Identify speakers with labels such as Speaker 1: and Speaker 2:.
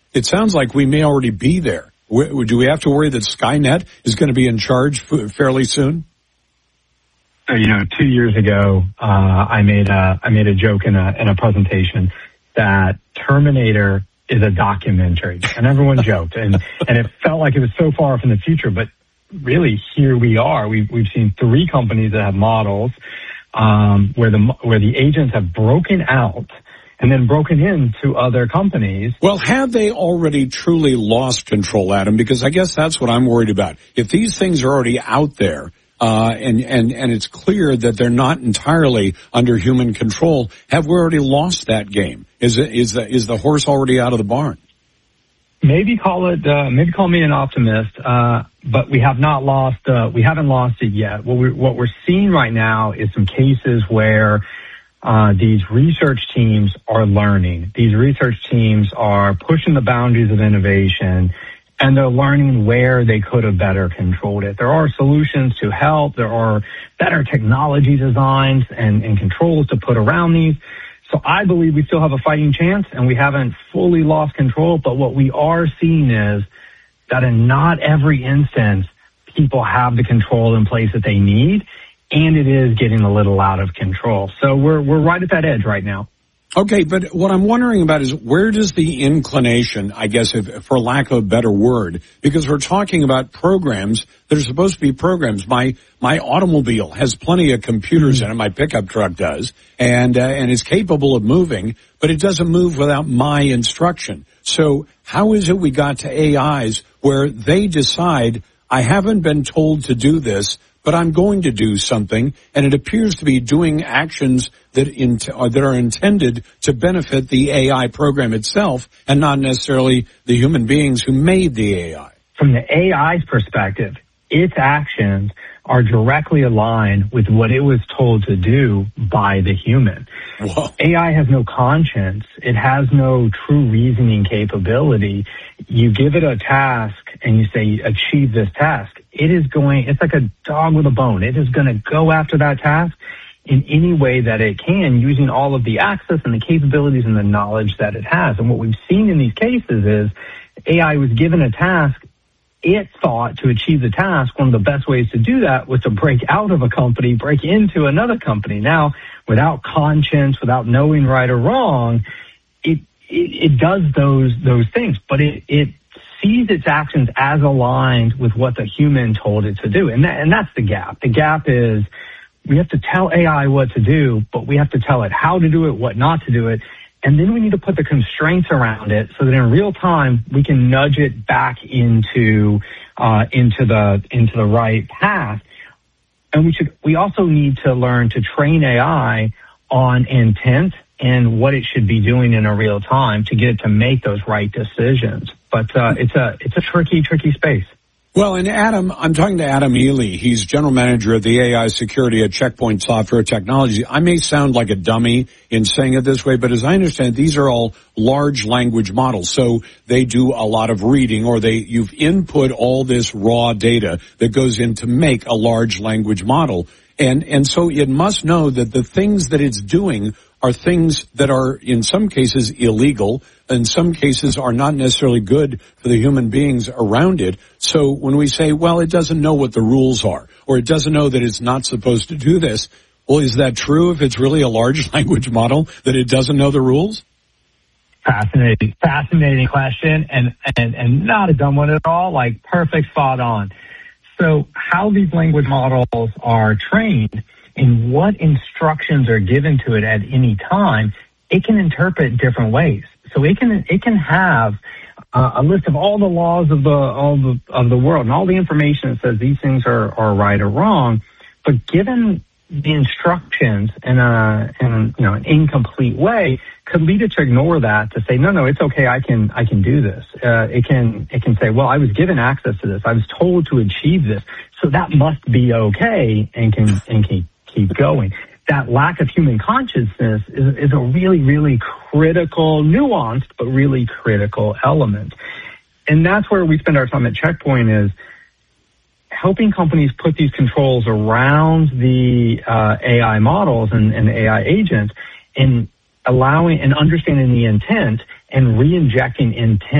Speaker 1: it sounds like we may already be there. Do we have to worry that Skynet is going to be in charge fairly soon?
Speaker 2: So, 2 years ago, I made a joke in a presentation that Terminator is a documentary, and everyone joked, and it felt like it was so far off in the future, but really here we are. We've seen 3 companies that have models where the agents have broken out and then broken into other companies.
Speaker 1: Well, have they already truly lost control, Adam? Because I guess that's what I'm worried about. If these things are already out there, and it's clear that they're not entirely under human control, have we already lost that game? Is the horse already out of the barn?
Speaker 2: Maybe call me an optimist, but we haven't lost it yet. What we're seeing right now is some cases where these research teams are learning. These research teams are pushing the boundaries of innovation, and they're learning where they could have better controlled it. There are solutions to help. There are better technology designs and controls to put around these. So I believe we still have a fighting chance, and we haven't fully lost control. But what we are seeing is that in not every instance, people have the control in place that they need, and it is getting a little out of control. So we're right at that edge right now.
Speaker 1: Okay, but what I'm wondering about is where does the inclination, I guess, for lack of a better word, because we're talking about programs that are supposed to be programs. My automobile has plenty of computers in it, my pickup truck does, and is capable of moving, but it doesn't move without my instruction. So how is it we got to AIs where they decide, I haven't been told to do this, but I'm going to do something, and it appears to be doing actions that are intended to benefit the AI program itself and not necessarily the human beings who made the AI.
Speaker 2: From the AI's perspective, its actions are directly aligned with what it was told to do by the human.
Speaker 1: Whoa.
Speaker 2: AI has no conscience. It has no true reasoning capability. You give it a task and you say, achieve this task. It's like a dog with a bone. It is going to go after that task in any way that it can, using all of the access and the capabilities and the knowledge that it has. And what we've seen in these cases is AI was given a task. It thought to achieve the task, one of the best ways to do that was to break out of a company, break into another company. Now, without conscience, without knowing right or wrong, it does those things, but it sees its actions as aligned with what the human told it to do. And that's the gap. The gap is we have to tell AI what to do, but we have to tell it how to do it, what not to do it. And then we need to put the constraints around it so that in real time we can nudge it back into the right path. And we also need to learn to train AI on intent and what it should be doing in a real time to get it to make those right decisions. But it's a tricky space.
Speaker 1: Well, and Adam, I'm talking to Adam Ely. He's general manager of the AI security at Checkpoint Software Technology. I may sound like a dummy in saying it this way, but as I understand, these are all large language models. So they do a lot of reading, or you've input all this raw data that goes in to make a large language model. And so it must know that the things that it's doing are things that are in some cases illegal, in some cases are not necessarily good for the human beings around it. So when we say, well, it doesn't know what the rules are, or it doesn't know that it's not supposed to do this, well, is that true if it's really a large language model, that it doesn't know the rules?
Speaker 2: Fascinating question, and not a dumb one at all, like perfect, spot on. So how these language models are trained and what instructions are given to it at any time, it can interpret different ways. So it can have a list of all the laws of the world and all the information that says these things are right or wrong, but given the instructions in an incomplete way, could lead it to ignore that, to say no, it's okay, I can do this. It can say, well, I was given access to this, I was told to achieve this, so that must be okay, and can keep going. That lack of human consciousness is a really, really critical, nuanced, but really critical element. And that's where we spend our time at Checkpoint, is helping companies put these controls around the AI models and AI agents, and allowing and understanding the intent and re-injecting intent